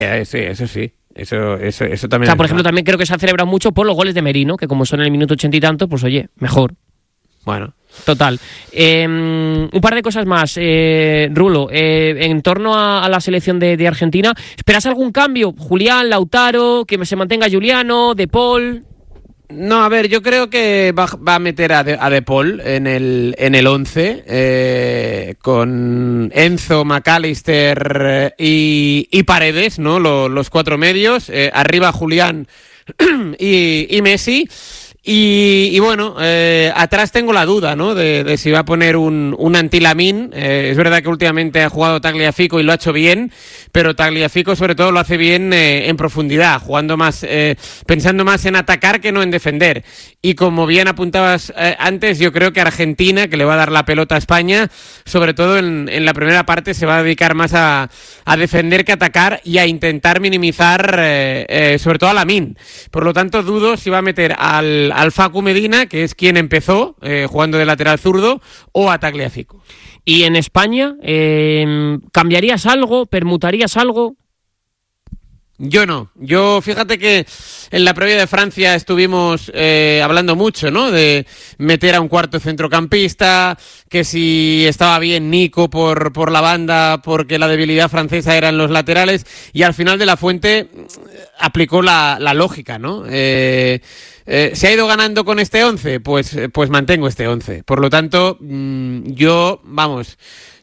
Sí, eso sí. Eso también. O sea, por ejemplo, también creo que se ha celebrado mucho por los goles de Merino, que como son en el minuto 80 y tanto, pues oye, mejor. Bueno. Total. Un par de cosas más, Rulo. En torno a la selección de Argentina, ¿esperas algún cambio? Julián, Lautaro, que se mantenga Juliano, De Paul. No, a ver, yo creo que va a meter a De Paul en el 11 con Enzo, McAllister y Paredes, ¿no? Los cuatro medios. Arriba Julián y Messi. Y bueno, atrás tengo la duda, ¿no? De si va a poner un anti-Lamine. Es verdad que últimamente ha jugado Tagliafico y lo ha hecho bien, pero Tagliafico sobre todo lo hace bien en profundidad, jugando más, pensando más en atacar que no en defender. Y como bien apuntabas antes, yo creo que Argentina, que le va a dar la pelota a España, sobre todo en la primera parte, se va a dedicar más a defender que a atacar y a intentar minimizar sobre todo a Lamine. Por lo tanto, dudo si va a meter al Facu Medina, que es quien empezó jugando de lateral zurdo, o a Tagliafico. ¿Y en España cambiarías algo? ¿Permutarías algo? Yo no. Yo, fíjate que en la previa de Francia estuvimos hablando mucho, ¿no? De meter a un cuarto centrocampista, que si estaba bien Nico por la banda, porque la debilidad francesa eran los laterales, y al final de la Fuente aplicó la lógica, ¿no? ¿Se ha ido ganando con este 11? Pues mantengo este 11. Por lo tanto, yo, vamos,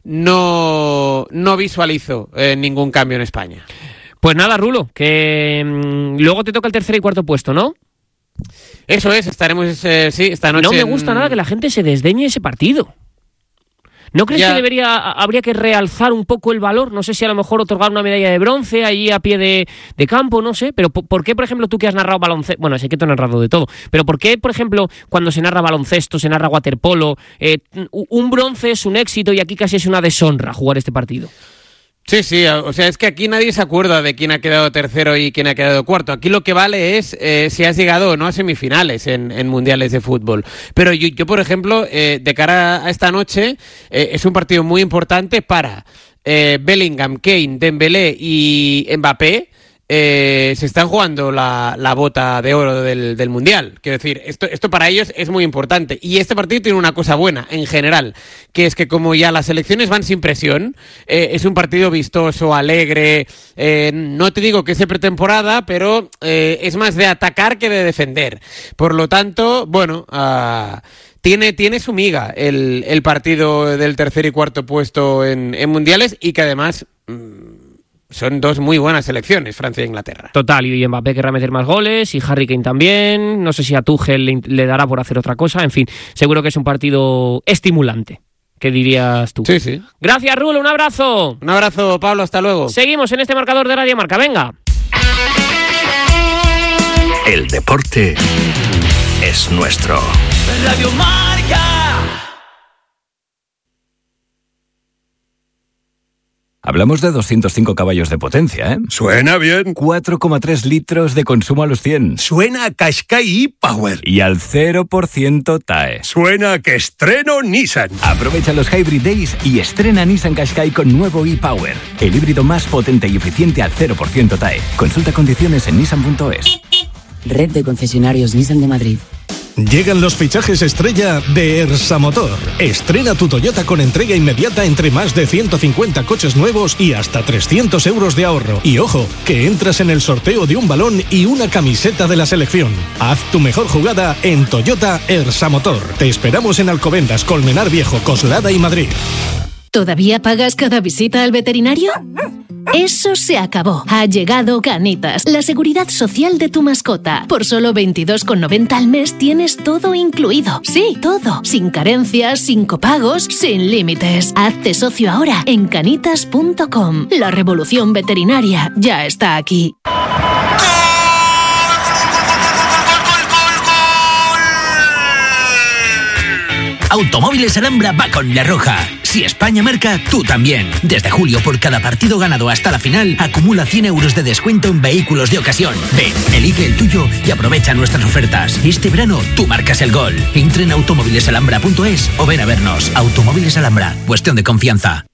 no visualizo ningún cambio en España. Pues nada, Rulo, que luego te toca el tercer y cuarto puesto, ¿no? Eso es, estaremos esta noche. No me gusta nada que la gente se desdeñe ese partido. ¿No crees que habría que realzar un poco el valor? No sé si a lo mejor otorgar una medalla de bronce allí a pie de campo, no sé. Pero ¿por qué, por ejemplo, tú que has narrado baloncesto? Bueno, sé que tú has narrado de todo. Pero ¿por qué, por ejemplo, cuando se narra baloncesto, se narra waterpolo, un bronce es un éxito y aquí casi es una deshonra jugar este partido? Sí, o sea, es que aquí nadie se acuerda de quién ha quedado tercero y quién ha quedado cuarto. Aquí lo que vale es si has llegado o no a semifinales en mundiales de fútbol. Pero yo por ejemplo, de cara a esta noche, es un partido muy importante para Bellingham, Kane, Dembélé y Mbappé. Se están jugando la bota de oro del Mundial. Quiero decir, esto para ellos es muy importante. Y este partido tiene una cosa buena, en general, que es que como ya las elecciones van sin presión, es un partido vistoso, alegre, no te digo que es de pretemporada, pero es más de atacar que de defender. Por lo tanto, bueno, tiene su miga el partido del tercer y cuarto puesto en mundiales, y que además son dos muy buenas selecciones, Francia e Inglaterra. Total, y Mbappé querrá meter más goles, y Harry Kane también. No sé si a Tuchel le dará por hacer otra cosa. En fin, seguro que es un partido estimulante. ¿Qué dirías tú? Sí. Gracias, Rulo, un abrazo. Un abrazo, Pablo, hasta luego. Seguimos en este marcador de Radio Marca, venga. El deporte es nuestro. Radio Marca. Hablamos de 205 caballos de potencia, ¿eh? Suena bien. 4,3 litros de consumo a los 100. Suena a Qashqai e-Power. Y al 0% TAE. Suena a que estreno Nissan. Aprovecha los Hybrid Days y estrena Nissan Qashqai con nuevo e-Power. El híbrido más potente y eficiente al 0% TAE. Consulta condiciones en nissan.es. Red de concesionarios Nissan de Madrid. Llegan los fichajes estrella de Ersa Motor. Estrena tu Toyota con entrega inmediata entre más de 150 coches nuevos y hasta 300 euros de ahorro. Y ojo, que entras en el sorteo de un balón y una camiseta de la selección. Haz tu mejor jugada en Toyota Ersa Motor. Te esperamos en Alcobendas, Colmenar Viejo, Coslada y Madrid. ¿Todavía pagas cada visita al veterinario? Eso se acabó. Ha llegado Canitas, la seguridad social de tu mascota. Por solo 22,90 al mes tienes todo incluido. Sí, todo. Sin carencias, sin copagos, sin límites. Hazte socio ahora en canitas.com. La revolución veterinaria ya está aquí. Automóviles Alhambra va con la roja. Si España marca, tú también. Desde julio, por cada partido ganado hasta la final, acumula 100 euros de descuento en vehículos de ocasión. Ven, elige el tuyo y aprovecha nuestras ofertas. Este verano, tú marcas el gol. Entra en automóvilesalhambra.es o ven a vernos. Automóviles Alhambra, cuestión de confianza.